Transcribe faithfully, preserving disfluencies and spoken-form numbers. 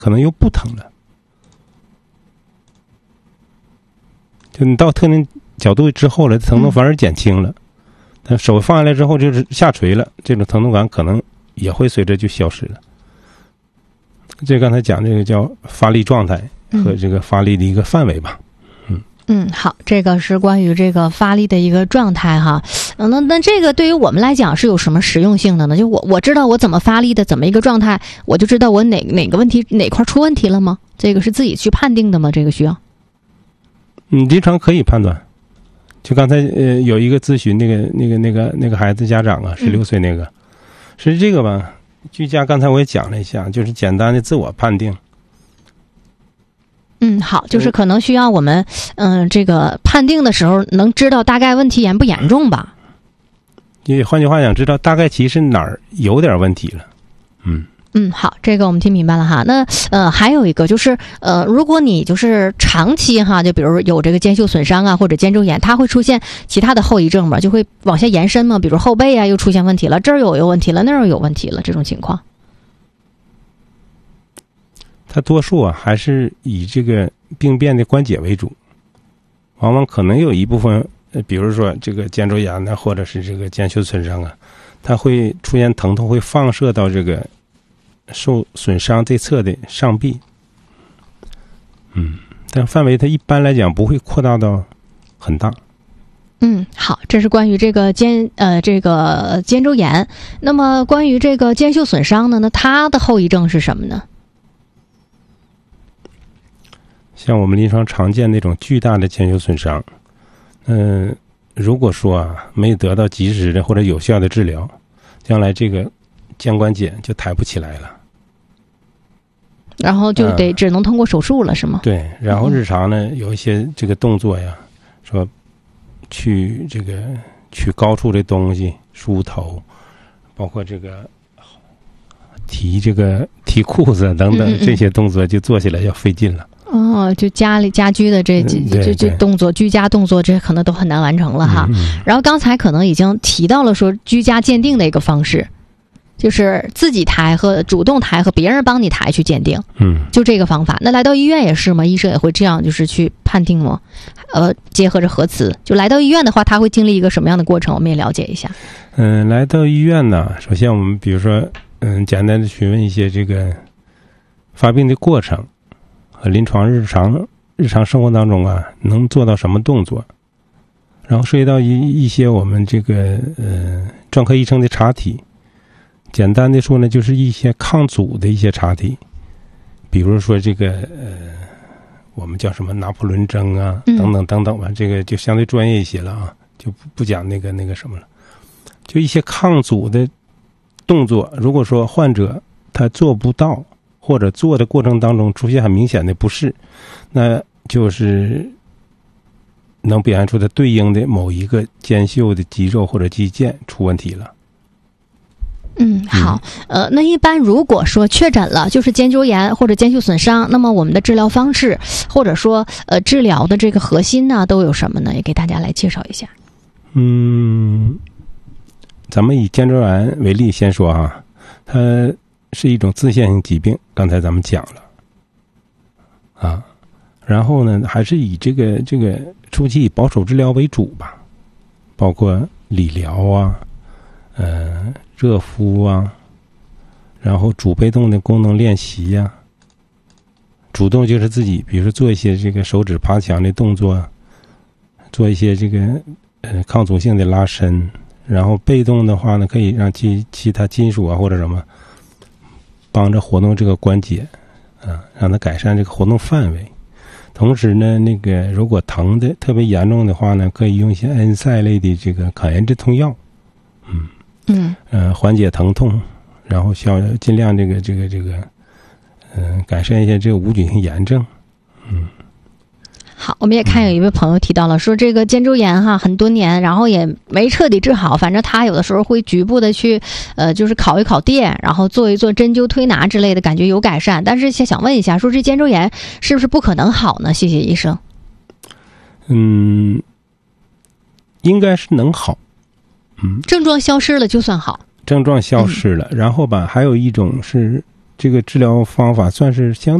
可能又不疼了。就你到特定角度之后了，疼痛反而减轻了。但手放下来之后就是下垂了，这种疼痛感可能也会随着就消失了。这刚才讲这个叫发力状态和这个发力的一个范围吧。嗯嗯，好，这个是关于这个发力的一个状态哈。嗯，那那这个对于我们来讲是有什么实用性的呢？就我我知道我怎么发力的，怎么一个状态，我就知道我哪哪个问题哪块出问题了吗？这个是自己去判定的吗？这个需要？ 嗯，临床可以判断。就刚才呃有一个咨询那个那个那个那个孩子家长啊，十六岁那个，是这个吧？居家刚才我也讲了一下，就是简单的自我判定。 嗯，好，就是可能需要我们嗯、呃、这个判定的时候能知道大概问题严不严重吧？ 也换句话讲，知道大概其实哪儿有点问题了。嗯。 嗯，好，这个我们听明白了哈。那呃，还有一个就是，呃，如果你就是长期哈，就比如有这个肩袖损伤啊，或者肩周炎，它会出现其他的后遗症吗？就会往下延伸吗？比如后背啊，又出现问题了，这儿有有问题了，那儿有问题了，这种情况。 它多数啊还是以这个病变的关节为主，往往可能有一部分，呃，比如说这个肩周炎呢，或者是这个肩袖损伤啊，它会出现疼痛，会放射到这个受损伤这侧的上臂，嗯，但范围它一般来讲不会扩大到很大。 嗯，好，这是关于这个肩呃这个肩周炎。那么关于这个肩袖损伤呢，那它的后遗症是什么呢？ 像我们临床常见那种巨大的肩袖损伤，嗯、呃，如果说啊没有得到及时的或者有效的治疗，将来这个肩关节就抬不起来了。 然后就得只能通过手术了，嗯、是吗？ 对，然后日常呢、嗯、有一些这个动作呀，说去这个取高处的东西，梳头，包括这个提这个提裤子等等、嗯嗯、这些动作就做起来要费劲了。 哦，就家里家居的这这这动作，居家动作，这可能都很难完成了哈。嗯、然后刚才可能已经提到了说居家鉴定的一个方式。就是自己抬和主动抬和别人帮你抬去鉴定， 嗯， 就这个方法。那来到医院也是吗？医生也会这样，就是去判定吗？呃，结合着核磁，就来到医院的话，他会经历一个什么样的过程？我们也了解一下。 嗯，来到医院呢，首先我们比如说，嗯，简单的询问一些这个发病的过程和临床日常日常生活当中啊能做到什么动作，然后涉及到一一些我们这个呃专科医生的查体。简单的说呢，就是一些抗阻的一些查体，比如说这个呃，我们叫什么拿破仑针啊，等等等等吧，这个就相对专业一些了啊，就不不讲那个那个什么了。就一些抗阻的动作，如果说患者他做不到，或者做的过程当中出现很明显的不适，那就是能表现出它对应的某一个肩袖的肌肉或者肌腱出问题了。 嗯，好，呃，那一般如果说确诊了就是肩周炎或者肩袖损伤，那么我们的治疗方式或者说呃治疗的这个核心呢都有什么呢？也给大家来介绍一下。 嗯，咱们以肩周炎为例先说哈，它是一种自限性疾病，刚才咱们讲了啊，然后呢还是以这个这个初期以保守治疗为主吧，包括理疗啊，呃。热敷啊，然后主被动的功能练习呀、啊，主动就是自己，比如说做一些这个手指爬墙的动作，做一些这个呃抗阻性的拉伸，然后被动的话呢，可以让其其他金属啊或者什么帮着活动这个关节，啊，让它改善这个活动范围。同时呢，那个如果疼的特别严重的话呢，可以用一些恩塞类的这个抗炎镇痛药，嗯。 嗯， 呃，缓解疼痛，然后需要尽量这个这个这个，嗯、呃，改善一些这个无菌性炎症。嗯， 好，我们也看有一位朋友提到了，说这个肩周炎哈很多年，然后也没彻底治好，反正他有的时候会局部的去，呃，就是烤一烤电，然后做一做针灸推拿之类的，感觉有改善。但是想问一下，说这肩周炎是不是不可能好呢？谢谢医生。 嗯，应该是能好。嗯， 症状消失了就算好， 症状消失了，嗯、然后吧，还有一种是这个治疗方法算是相